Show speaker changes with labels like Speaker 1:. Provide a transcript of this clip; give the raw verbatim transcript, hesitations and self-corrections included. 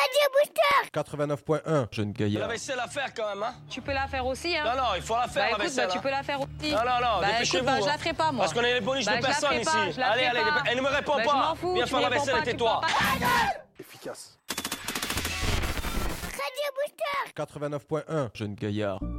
Speaker 1: Radio Booster
Speaker 2: quatre-vingt-neuf point un, jeune
Speaker 3: La
Speaker 2: gaillard.
Speaker 3: vaisselle à faire quand même, hein?
Speaker 4: Tu peux la faire aussi, hein.
Speaker 3: Non, non, il faut la faire,
Speaker 4: Bah
Speaker 3: la
Speaker 4: écoute,
Speaker 3: vaisselle.
Speaker 4: bah, tu
Speaker 3: hein.
Speaker 4: peux la faire aussi.
Speaker 3: Non, non, non,
Speaker 4: bah,
Speaker 3: dépêchez-vous.
Speaker 4: écoute, bah, je
Speaker 3: hein.
Speaker 4: la ferai pas, moi.
Speaker 3: Parce qu'on est les bonus
Speaker 4: Bah,
Speaker 3: de
Speaker 4: je la
Speaker 3: personne
Speaker 4: ferai
Speaker 3: ici.
Speaker 4: pas, je la
Speaker 3: allez,
Speaker 4: ferai
Speaker 3: allez,
Speaker 4: pas.
Speaker 3: elle ne me répond
Speaker 4: Bah, je
Speaker 3: pas.
Speaker 4: m'en fous,
Speaker 3: Viens
Speaker 4: tu
Speaker 3: faire la
Speaker 4: réponds
Speaker 3: vaisselle
Speaker 4: pas,
Speaker 3: et
Speaker 4: tu
Speaker 3: tais-toi.
Speaker 4: parles pas.
Speaker 2: Efficace.
Speaker 1: Radio Booster
Speaker 2: quatre-vingt-neuf point un, jeune gaillard.